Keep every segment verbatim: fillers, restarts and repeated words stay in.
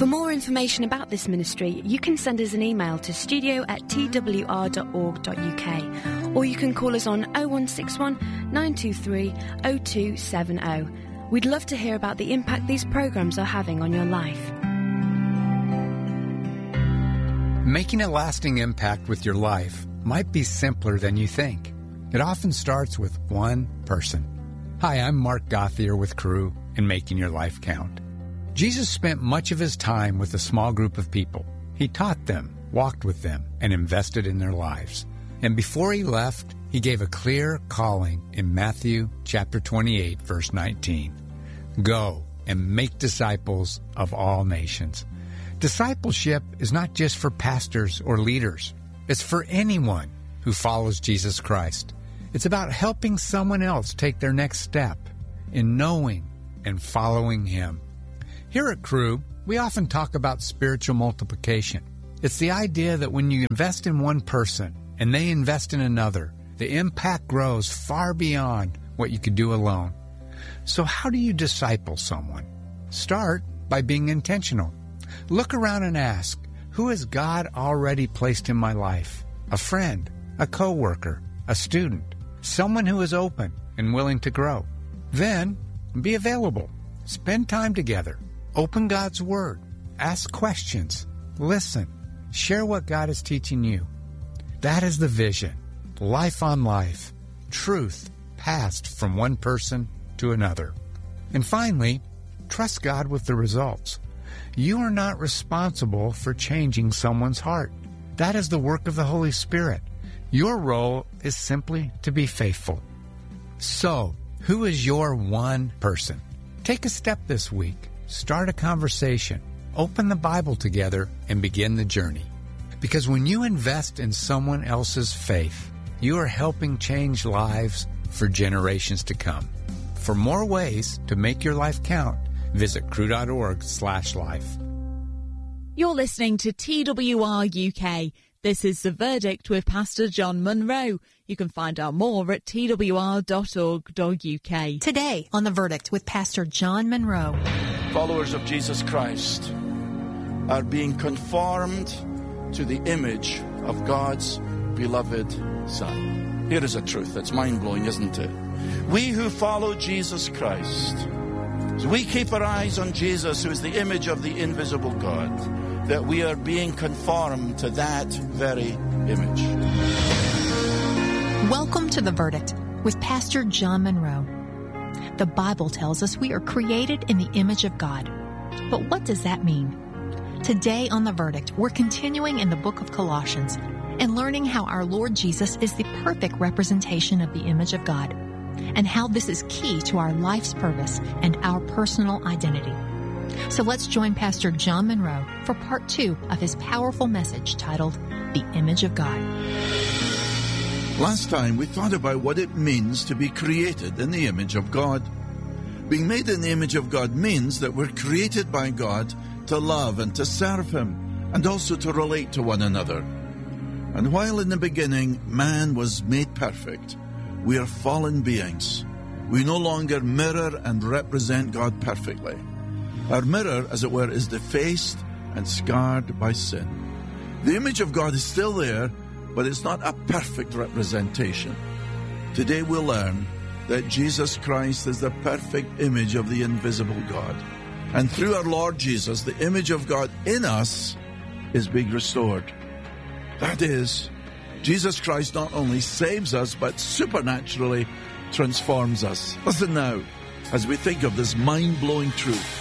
For more information about this ministry, you can send us an email to studio at t w r dot org dot u k, or you can call us on oh one six one, nine two three, oh two seven oh. We'd love to hear about the impact these programs are having on your life. Making a lasting impact with your life might be simpler than you think. It often starts with one person. Hi, I'm Mark Gothier with Cru in Making Your Life Count. Jesus spent much of his time with a small group of people. He taught them, walked with them, and invested in their lives. And before he left, he gave a clear calling in Matthew chapter twenty-eight, verse nineteen. Go and make disciples of all nations. Discipleship is not just for pastors or leaders. It's for anyone who follows Jesus Christ. It's about helping someone else take their next step in knowing and following him. Here at Cru, we often talk about spiritual multiplication. It's the idea that when you invest in one person and they invest in another, the impact grows far beyond what you could do alone. So how do you disciple someone? Start by being intentional. Look around and ask, who has God already placed in my life? A friend, a coworker, a student, someone who is open and willing to grow. Then, be available. Spend time together. Open God's Word. Ask questions. Listen. Share what God is teaching you. That is the vision. Life on life. Truth passed from one person to another. And finally, trust God with the results. You are not responsible for changing someone's heart. That is the work of the Holy Spirit. Your role is simply to be faithful. So, who is your one person? Take a step this week. Start a conversation. Open the Bible together and begin the journey. Because when you invest in someone else's faith, you are helping change lives for generations to come. For more ways to make your life count, visit cru.org slash life. You're listening to T W R U K. This is The Verdict with Pastor John Munro. You can find out more at t w r dot org dot u k. Today on The Verdict with Pastor John Munro. Followers of Jesus Christ are being conformed to the image of God's beloved Son. Here is a truth that's mind-blowing, isn't it? We who follow Jesus Christ, as we keep our eyes on Jesus, who is the image of the invisible God, that we are being conformed to that very image. Welcome to The Verdict with Pastor John Munro. The Bible tells us we are created in the image of God. But what does that mean? Today on The Verdict, we're continuing in the book of Colossians and learning how our Lord Jesus is the perfect representation of the image of God, and how this is key to our life's purpose and our personal identity. So let's join Pastor John Munro for part two of his powerful message titled, The Image of God. Last time we thought about what it means to be created in the image of God. Being made in the image of God means that we're created by God to love and to serve Him, and also to relate to one another. And while in the beginning man was made perfect, we are fallen beings. We no longer mirror and represent God perfectly. Our mirror, as it were, is defaced and scarred by sin. The image of God is still there, but it's not a perfect representation. Today we'll learn that Jesus Christ is the perfect image of the invisible God. And through our Lord Jesus, the image of God in us is being restored. That is, Jesus Christ not only saves us, but supernaturally transforms us. Listen now, as we think of this mind-blowing truth.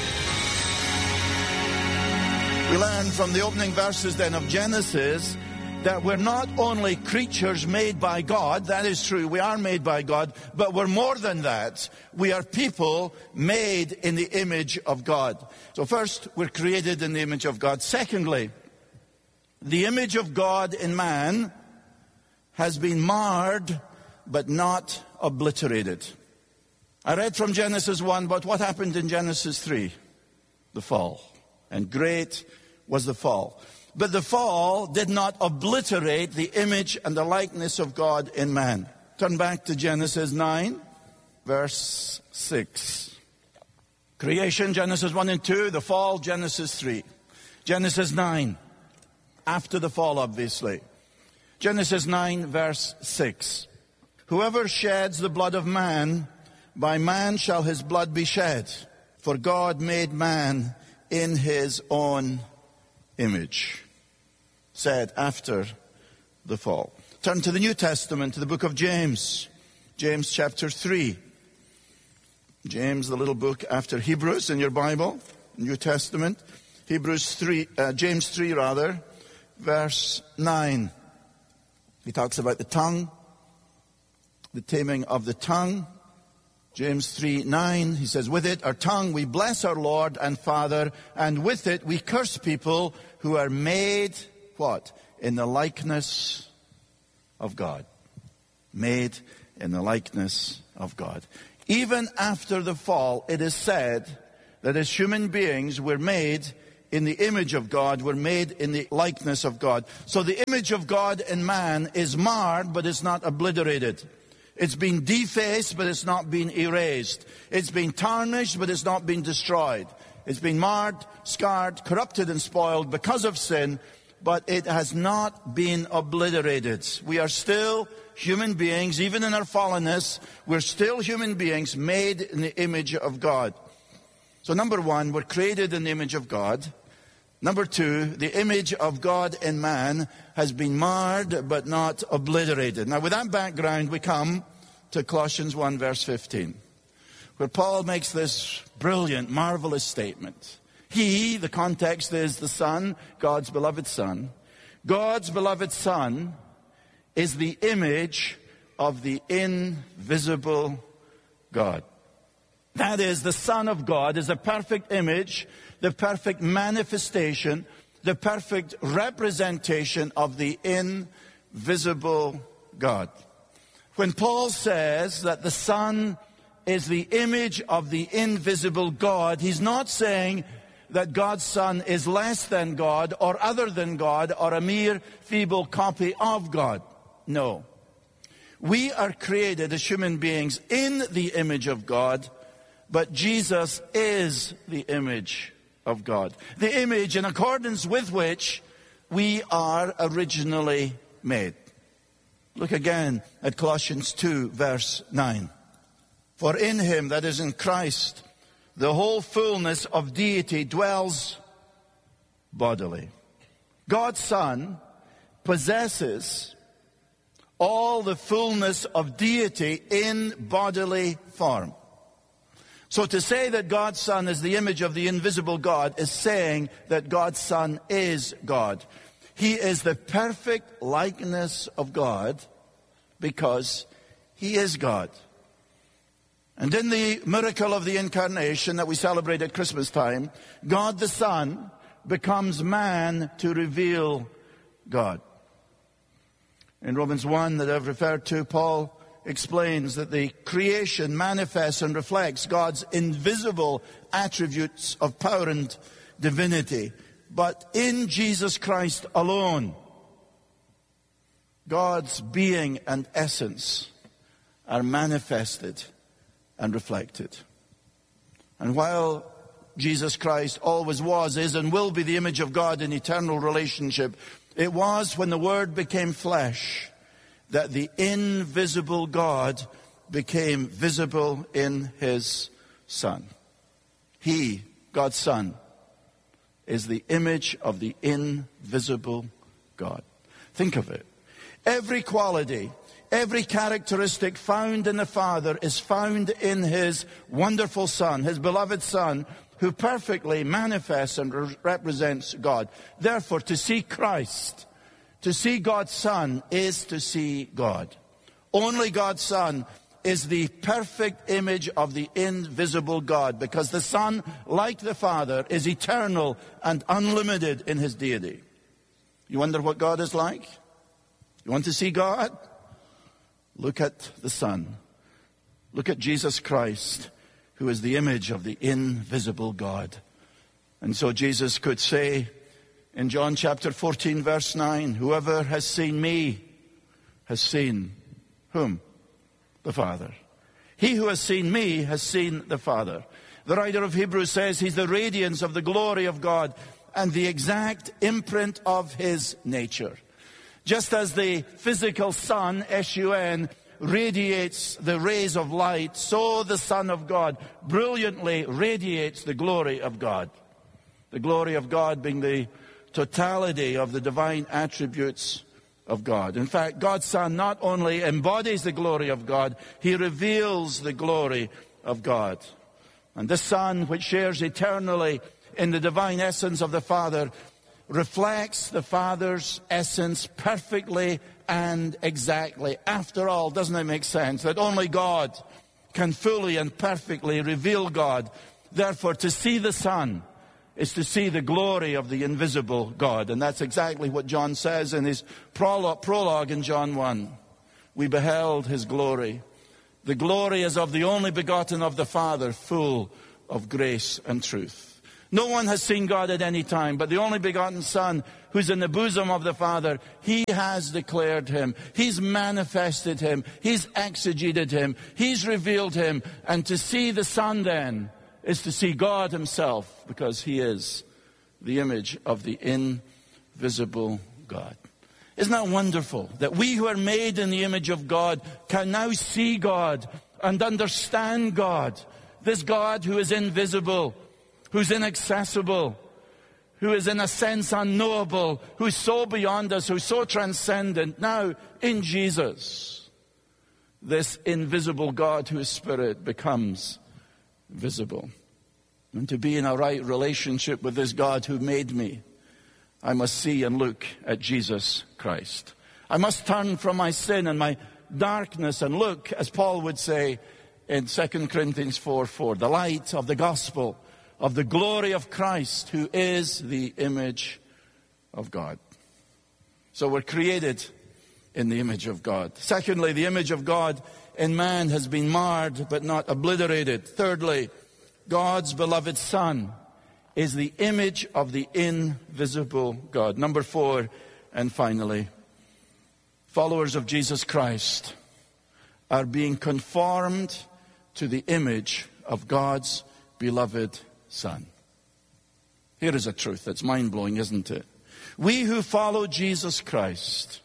We learn from the opening verses then of Genesis that we're not only creatures made by God, that is true, we are made by God, but we're more than that. We are people made in the image of God. So first, we're created in the image of God. Secondly, the image of God in man has been marred, but not obliterated. I read from Genesis one, but what happened in Genesis three? The fall. And great was the fall. But the fall did not obliterate the image and the likeness of God in man. Turn back to Genesis nine, verse six. Creation, Genesis one and two. The fall, Genesis three. Genesis nine, after the fall, obviously. Genesis nine, verse six. Whoever sheds the blood of man, by man shall his blood be shed. For God made man in his own image. Said after the fall. Turn to the New Testament, to the book of James. James chapter three. James, the little book after Hebrews in your Bible, New Testament. Hebrews three, uh, James three rather, verse nine. He talks about the tongue, the taming of the tongue. James three nine, he says, with it, our tongue, we bless our Lord and Father, and with it we curse people who are made, what? In the likeness of God. Made in the likeness of God. Even after the fall, it is said that as human beings, we're made in the image of God, we're made in the likeness of God. So the image of God in man is marred, but it's not obliterated. It's been defaced, but it's not been erased. It's been tarnished, but it's not been destroyed. It's been marred, scarred, corrupted, and spoiled because of sin, but it has not been obliterated. We are still human beings, even in our fallenness. We're still human beings made in the image of God. So number one, we're created in the image of God. Number two, the image of God in man has been marred but not obliterated. Now with that background, we come to Colossians one verse fifteen, where Paul makes this brilliant, marvelous statement. He, the context is the Son, God's beloved Son. God's beloved Son is the image of the invisible God. That is, the Son of God is a perfect image, the perfect manifestation, the perfect representation of the invisible God. When Paul says that the Son is the image of the invisible God, he's not saying that God's Son is less than God or other than God or a mere feeble copy of God. No. We are created as human beings in the image of God, but Jesus is the image of God. The image in accordance with which we are originally made. Look again at Colossians two, verse nine. For in him, that is in Christ, the whole fullness of deity dwells bodily. God's Son possesses all the fullness of deity in bodily form. So to say that God's Son is the image of the invisible God is saying that God's Son is God. He is the perfect likeness of God because he is God. And in the miracle of the incarnation that we celebrate at Christmas time, God the Son becomes man to reveal God. In Romans one that I've referred to, Paul explains that the creation manifests and reflects God's invisible attributes of power and divinity. But in Jesus Christ alone, God's being and essence are manifested and reflected. And while Jesus Christ always was, is, and will be the image of God in eternal relationship, it was when the Word became flesh that the invisible God became visible in his Son. He, God's Son, is the image of the invisible God. Think of it. Every quality, every characteristic found in the Father is found in his wonderful Son, his beloved Son, who perfectly manifests and re- represents God. Therefore, to see Christ, to see God's Son, is to see God. Only God's Son is the perfect image of the invisible God, because the Son, like the Father, is eternal and unlimited in his deity. You wonder what God is like? You want to see God? Look at the Son. Look at Jesus Christ, who is the image of the invisible God. And so Jesus could say in John chapter fourteen, verse nine, whoever has seen me has seen whom? The Father. He who has seen me has seen the Father. The writer of Hebrews says he's the radiance of the glory of God and the exact imprint of his nature. Just as the physical sun, S U N, radiates the rays of light, so the Son of God brilliantly radiates the glory of God. The glory of God being the totality of the divine attributes of God. In fact, God's Son not only embodies the glory of God, he reveals the glory of God. And this Son, which shares eternally in the divine essence of the Father, reflects the Father's essence perfectly and exactly. After all, doesn't it make sense that only God can fully and perfectly reveal God? Therefore, to see the Son is to see the glory of the invisible God. And that's exactly what John says in his prologue, prologue in John one. We beheld his glory. The glory is of the only begotten of the Father, full of grace and truth. No one has seen God at any time, but the only begotten Son, who's in the bosom of the Father, he has declared him. He's manifested him. He's exegeted him. He's revealed him. And to see the Son then is to see God himself, because he is the image of the invisible God. Isn't that wonderful that we who are made in the image of God can now see God and understand God? This God who is invisible, who's inaccessible, who is in a sense unknowable, who's so beyond us, who's so transcendent. Now, in Jesus, this invisible God who is Spirit becomes visible. And to be in a right relationship with this God who made me, I must see and look at Jesus Christ. I must turn from my sin and my darkness and look, as Paul would say in Second Corinthians four four, the light of the gospel of the glory of Christ, who is the image of God. So we're created in the image of God. Secondly, the image of God in man has been marred but not obliterated. Thirdly, God's beloved Son is the image of the invisible God. Number four, and finally, followers of Jesus Christ are being conformed to the image of God's beloved Son. Here is a truth that's mind-blowing, isn't it? We who follow Jesus Christ,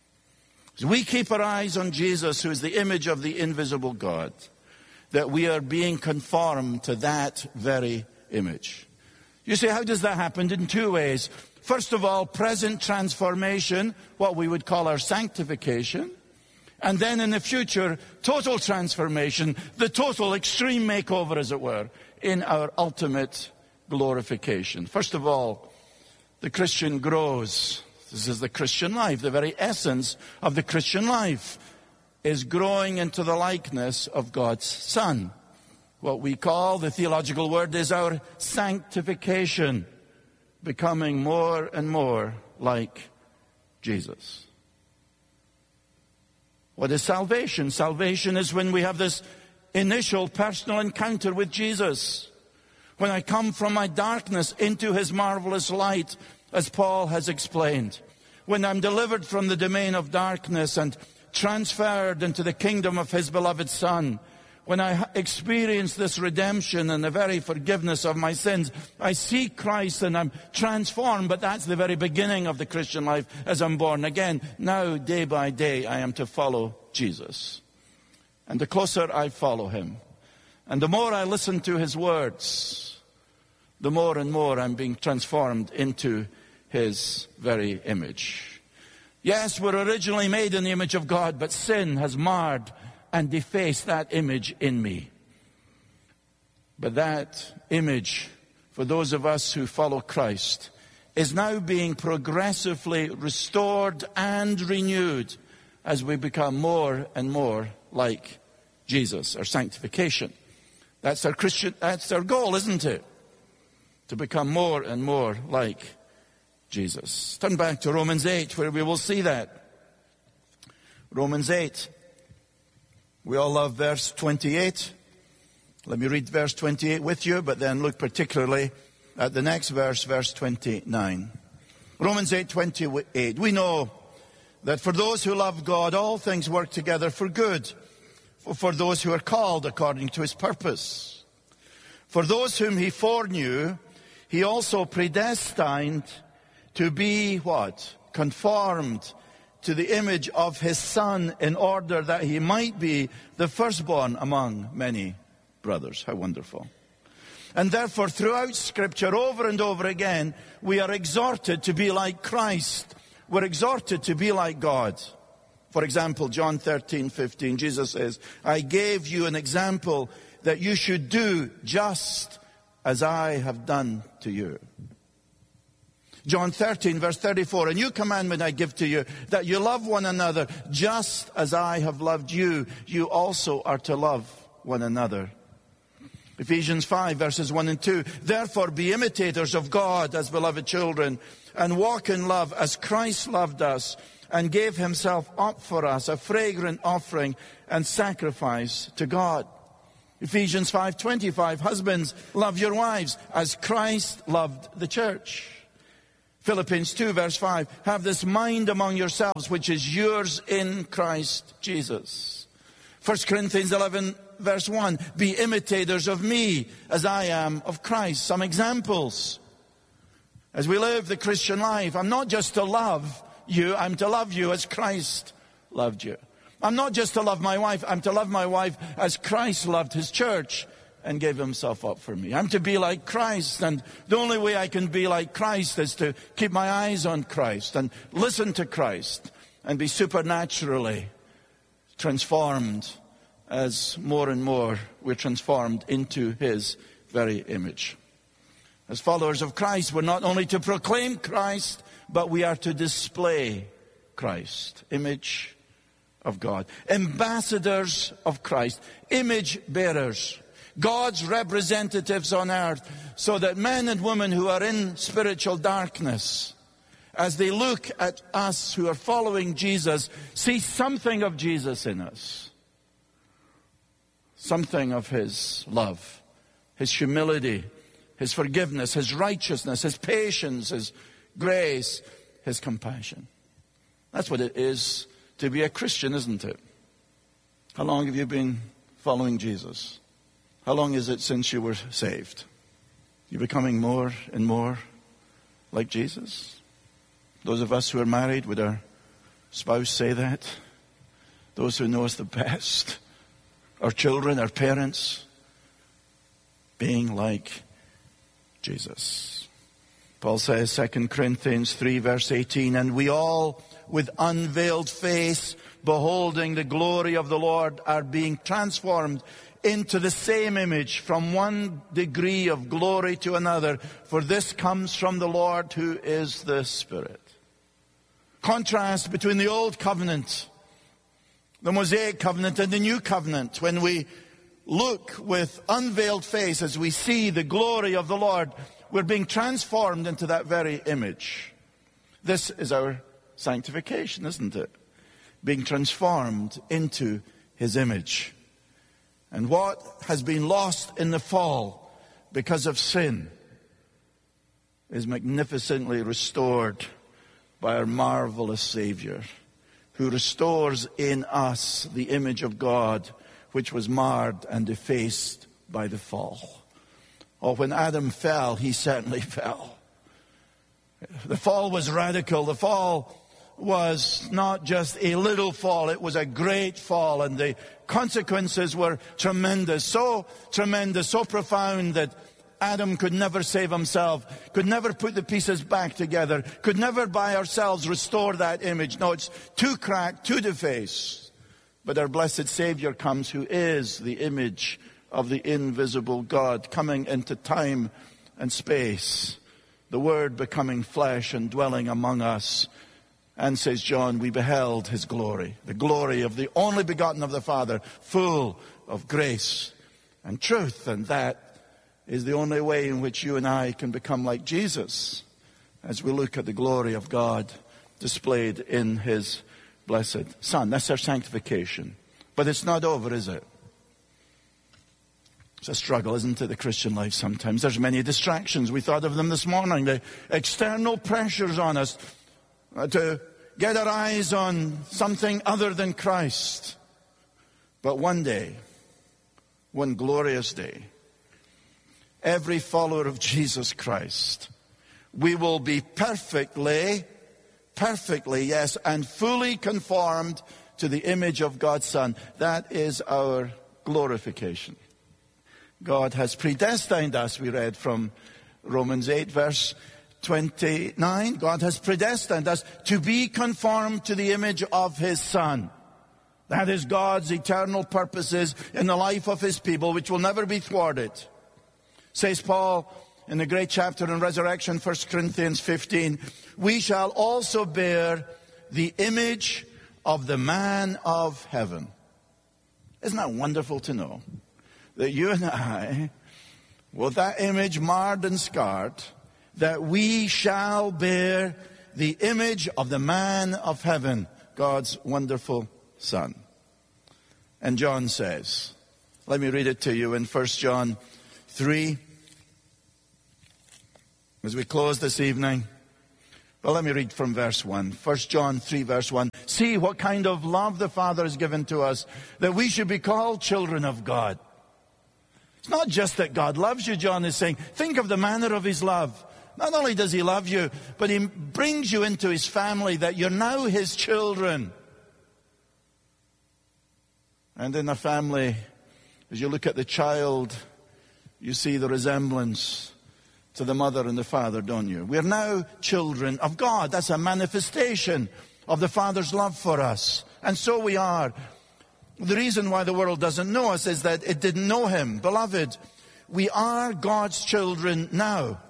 as we keep our eyes on Jesus, who is the image of the invisible God, that we are being conformed to that very image. You say, how does that happen? In two ways. First of all, present transformation, what we would call our sanctification. And then in the future, total transformation, the total extreme makeover, as it were, in our ultimate glorification. First of all, the Christian grows. This is the Christian life. The very essence of the Christian life is growing into the likeness of God's Son. What we call, the theological word is our sanctification, becoming more and more like Jesus. What is salvation? Salvation is when we have this initial personal encounter with Jesus. When I come from my darkness into his marvelous light, as Paul has explained. When I'm delivered from the domain of darkness and transferred into the kingdom of his beloved Son. When I experience this redemption and the very forgiveness of my sins, I see Christ and I'm transformed. But that's the very beginning of the Christian life as I'm born again. Now, day by day, I am to follow Jesus. And the closer I follow him, and the more I listen to his words, the more and more I'm being transformed into his very image. Yes, we're originally made in the image of God, but sin has marred and defaced that image in me. But that image, for those of us who follow Christ, is now being progressively restored and renewed as we become more and more like Jesus, our sanctification. That's our Christian, that's our goal, isn't it? To become more and more like Jesus. Turn back to Romans eight, where we will see that. Romans eight. We all love verse twenty-eight. Let me read verse twenty-eight with you, but then look particularly at the next verse, verse twenty-nine. Romans eight twenty-eight. We know that for those who love God, all things work together for good, for those who are called according to his purpose. For those whom he foreknew, he also predestined to be what? Conformed to the image of his Son, in order that he might be the firstborn among many brothers. How wonderful. And therefore, throughout Scripture, over and over again, we are exhorted to be like Christ. We're exhorted to be like God. For example, John thirteen fifteen, Jesus says, I gave you an example that you should do just as I have done to you. John thirteen, verse thirty-four, a new commandment I give to you, that you love one another just as I have loved you. You also are to love one another. Ephesians five, verses one and two, therefore be imitators of God as beloved children, and walk in love as Christ loved us and gave himself up for us, a fragrant offering and sacrifice to God. Ephesians five twenty-five, husbands, love your wives as Christ loved the church. Philippians two, verse five, have this mind among yourselves, which is yours in Christ Jesus. First Corinthians eleven, verse one, be imitators of me as I am of Christ. Some examples. As we live the Christian life, I'm not just to love you, I'm to love you as Christ loved you. I'm not just to love my wife, I'm to love my wife as Christ loved his church and gave himself up for me. I'm to be like Christ, and the only way I can be like Christ is to keep my eyes on Christ and listen to Christ and be supernaturally transformed as more and more we're transformed into his very image. As followers of Christ, we're not only to proclaim Christ, but we are to display Christ, image of God. Ambassadors of Christ, image bearers, God's representatives on earth, so that men and women who are in spiritual darkness, as they look at us who are following Jesus, see something of Jesus in us. Something of his love, his humility, his forgiveness, his righteousness, his patience, his grace, his compassion. That's what it is to be a Christian, isn't it? How long have you been following Jesus? How long is it since you were saved? You're becoming more and more like Jesus? Those of us who are married, would our spouse say that? Those who know us the best? Our children, our parents, being like Jesus. Paul says, Second Corinthians three, verse eighteen, and we all, with unveiled face, beholding the glory of the Lord, are being transformed into the same image from one degree of glory to another, for this comes from the Lord who is the Spirit. Contrast between the old covenant, the Mosaic covenant, and the new covenant. When we look with unveiled face as we see the glory of the Lord, we're being transformed into that very image. This is our sanctification, isn't it? Being transformed into his image. And what has been lost in the fall because of sin is magnificently restored by our marvelous Savior, who restores in us the image of God, which was marred and defaced by the fall. Oh, when Adam fell, he certainly fell. The fall was radical. The fall was not just a little fall, it was a great fall, and the consequences were tremendous, so tremendous, so profound that Adam could never save himself, could never put the pieces back together, could never by ourselves restore that image. No, it's too cracked, too defaced. But our blessed Savior comes, who is the image of the invisible God, coming into time and space, the Word becoming flesh and dwelling among us. And, says John, we beheld his glory, the glory of the only begotten of the Father, full of grace and truth. And that is the only way in which you and I can become like Jesus, as we look at the glory of God displayed in his blessed Son. That's our sanctification. But it's not over, is it? It's a struggle, isn't it, the Christian life sometimes. There's many distractions. We thought of them this morning. The external pressures on us to get our eyes on something other than Christ. But one day, one glorious day, every follower of Jesus Christ, we will be perfectly, perfectly, yes, and fully conformed to the image of God's Son. That is our glorification. God has predestined us, we read from Romans eight, verse twenty-nine. God has predestined us to be conformed to the image of His Son. That is God's eternal purposes in the life of His people, which will never be thwarted. Says Paul in the great chapter on resurrection, First Corinthians fifteen, we shall also bear the image of the man of heaven. Isn't that wonderful to know that you and I, with that image marred and scarred, that we shall bear the image of the man of heaven, God's wonderful Son. And John says, let me read it to you in First John three, as we close this evening. Well, let me read from verse one. First John three, verse one. See what kind of love the Father has given to us, that we should be called children of God. It's not just that God loves you, John is saying. Think of the manner of His love. Not only does He love you, but He brings you into His family, that you're now His children. And in a family, as you look at the child, you see the resemblance to the mother and the father, don't you? We're now children of God. That's a manifestation of the Father's love for us. And so we are. The reason why the world doesn't know us is that it didn't know Him. Beloved, we are God's children now.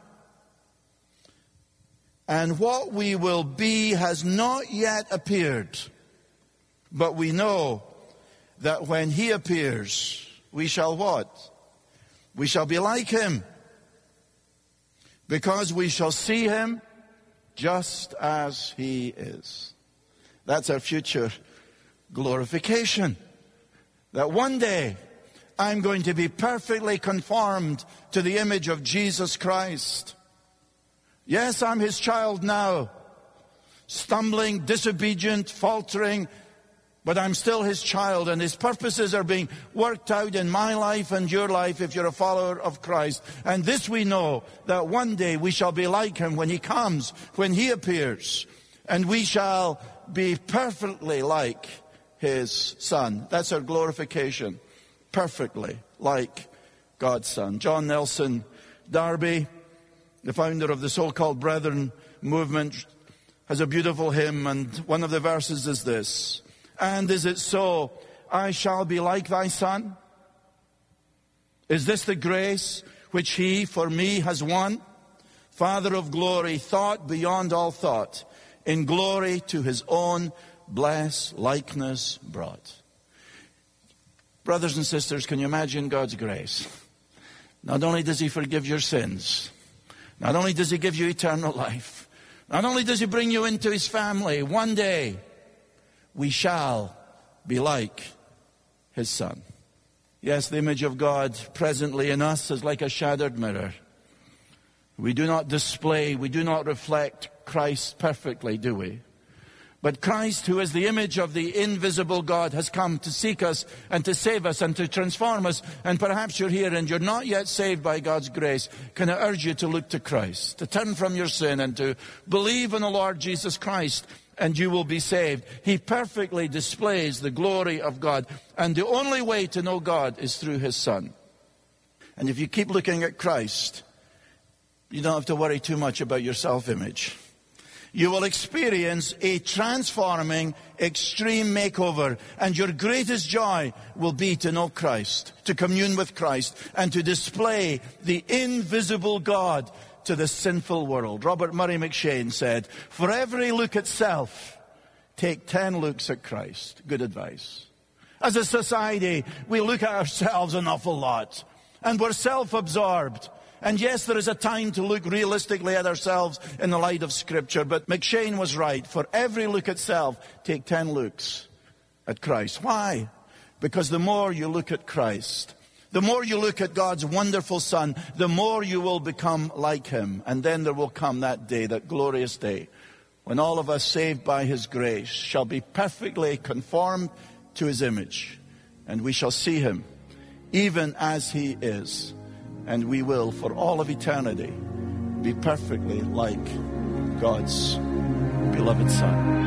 And what we will be has not yet appeared. But we know that when He appears, we shall what? We shall be like Him. Because we shall see Him just as He is. That's our future glorification. That one day I'm going to be perfectly conformed to the image of Jesus Christ. Yes, I'm His child now. Stumbling, disobedient, faltering, but I'm still His child, and His purposes are being worked out in my life and your life if you're a follower of Christ. And this we know, that one day we shall be like Him when He comes, when He appears. And we shall be perfectly like His Son. That's our glorification. Perfectly like God's Son. John Nelson Darby, the founder of the so-called Brethren movement, has a beautiful hymn, and one of the verses is this. And is it so, I shall be like thy Son? Is this the grace which He for me has won? Father of glory, thought beyond all thought, in glory to His own blessed likeness brought. Brothers and sisters, can you imagine God's grace? Not only does He forgive your sins, not only does He give you eternal life, not only does He bring you into His family, one day we shall be like His Son. Yes, the image of God presently in us is like a shattered mirror. We do not display, we do not reflect Christ perfectly, do we? But Christ, who is the image of the invisible God, has come to seek us and to save us and to transform us. And perhaps you're here and you're not yet saved by God's grace. Can I urge you to look to Christ, to turn from your sin and to believe in the Lord Jesus Christ, and you will be saved. He perfectly displays the glory of God. And the only way to know God is through His Son. And if you keep looking at Christ, you don't have to worry too much about your self-image. You will experience a transforming, extreme makeover. And your greatest joy will be to know Christ, to commune with Christ, and to display the invisible God to the sinful world. Robert Murray McCheyne said, for every look at self, take ten looks at Christ. Good advice. As a society, we look at ourselves an awful lot, and we're self-absorbed. And yes, there is a time to look realistically at ourselves in the light of Scripture, but McCheyne was right. For every look at self, take ten looks at Christ. Why? Because the more you look at Christ, the more you look at God's wonderful Son, the more you will become like Him. And then there will come that day, that glorious day, when all of us saved by His grace shall be perfectly conformed to His image. And we shall see Him even as He is. and we will, for all of eternity, be perfectly like God's beloved Son.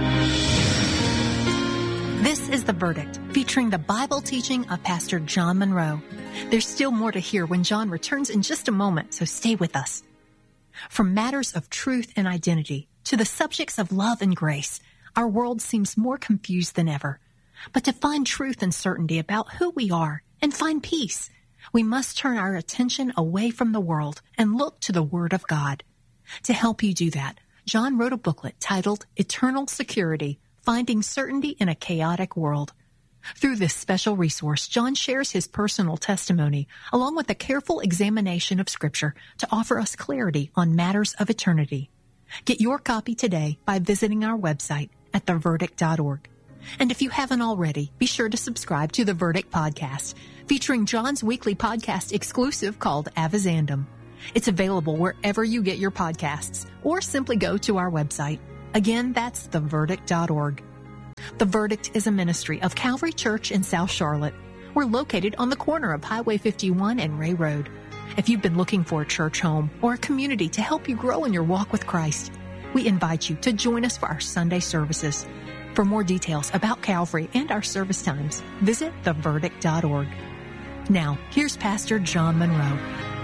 This is The Verdict, featuring the Bible teaching of Pastor John Monroe. There's still more to hear when John returns in just a moment, so stay with us. From matters of truth and identity to the subjects of love and grace, our world seems more confused than ever. But to find truth and certainty about who we are and find peace, we must turn our attention away from the world and look to the Word of God. To help you do that, John wrote a booklet titled Eternal Security, Finding Certainty in a Chaotic World. Through this special resource, John shares his personal testimony along with a careful examination of Scripture to offer us clarity on matters of eternity. Get your copy today by visiting our website at the verdict dot org. And if you haven't already, be sure to subscribe to The Verdict Podcast, featuring John's weekly podcast exclusive called Avizandum. It's available wherever you get your podcasts, or simply go to our website. Again, that's the verdict dot org. The Verdict is a ministry of Calvary Church in South Charlotte. We're located on the corner of Highway fifty-one and Ray Road. If you've been looking for a church home or a community to help you grow in your walk with Christ, we invite you to join us for our Sunday services. For more details about Calvary and our service times, visit the verdict dot org. Now, here's Pastor John Monroe.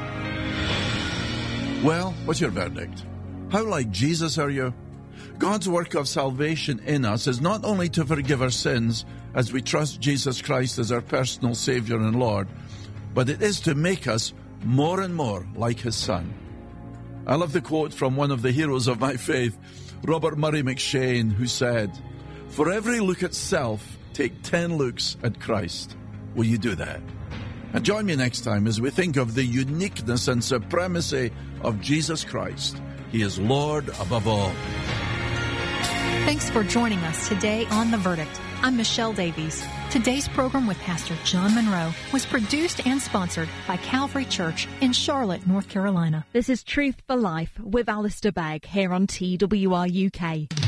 Well, what's your verdict? How like Jesus are you? God's work of salvation in us is not only to forgive our sins as we trust Jesus Christ as our personal Savior and Lord, but it is to make us more and more like His Son. I love the quote from one of the heroes of my faith, Robert Murray McCheyne, who said, "For every look at self, take ten looks at Christ." Will you do that? And join me next time as we think of the uniqueness and supremacy of Jesus Christ. He is Lord above all. Thanks for joining us today on The Verdict. I'm Michelle Davies. Today's program with Pastor John Monroe was produced and sponsored by Calvary Church in Charlotte, North Carolina. This is Truth for Life with Alistair Begg here on T W R U K.